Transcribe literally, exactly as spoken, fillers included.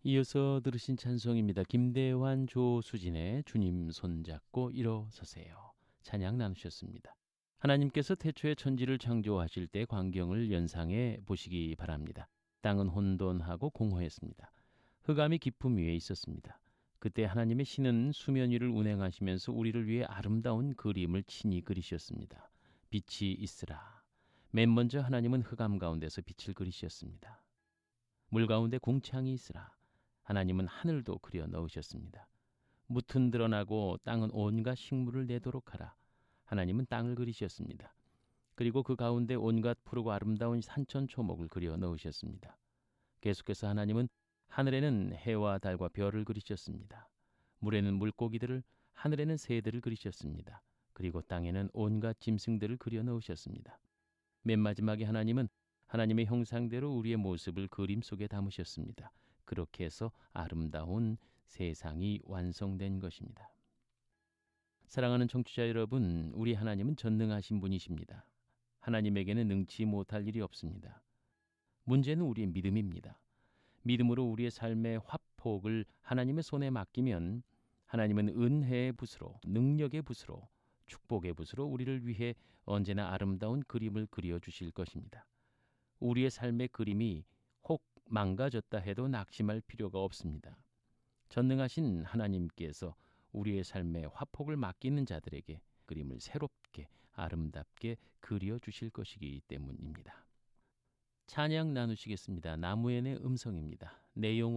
이어서 들으신 찬송입니다. 김대환, 조수진의 주님 손잡고 일어서세요. 찬양 나누셨습니다. 하나님께서 태초에 천지를 창조하실 때 광경을 연상해 보시기 바랍니다. 땅은 혼돈하고 공허했습니다. 흑암이 깊음 위에 있었습니다. 그때 하나님의 신은 수면 위를 운행하시면서 우리를 위해 아름다운 그림을 친히 그리셨습니다. 빛이 있으라. 맨 먼저 하나님은 흑암 가운데서 빛을 그리셨습니다. 물 가운데 궁창이 있으라. 하나님은 하늘도 그려 넣으셨습니다. 무튼 드러나고 땅은 온갖 식물을 내도록 하라. 하나님은 땅을 그리셨습니다. 그리고 그 가운데 온갖 푸르고 아름다운 산천초목을 그려 넣으셨습니다. 계속해서 하나님은 하늘에는 해와 달과 별을 그리셨습니다. 물에는 물고기들을, 하늘에는 새들을 그리셨습니다. 그리고 땅에는 온갖 짐승들을 그려 넣으셨습니다. 맨 마지막에 하나님은 하나님의 형상대로 우리의 모습을 그림 속에 담으셨습니다. 그렇게 해서 아름다운 세상이 완성된 것입니다. 사랑하는 청취자 여러분, 우리 하나님은 전능하신 분이십니다. 하나님에게는 능치 못할 일이 없습니다. 문제는 우리의 믿음입니다. 믿음으로 우리의 삶의 화폭을 하나님의 손에 맡기면 하나님은 은혜의 붓으로, 능력의 붓으로, 축복의 붓으로 우리를 위해 언제나 아름다운 그림을 그려주실 것입니다. 우리의 삶의 그림이 혹 망가졌다 해도 낙심할 필요가 없습니다. 전능하신 하나님께서 우리의 삶의 화폭을 맡기는 자들에게 그림을 새롭게 아름답게 그려주실 것이기 때문입니다. 찬양 나누시겠습니다. 나무엔의 음성입니다. 내 영혼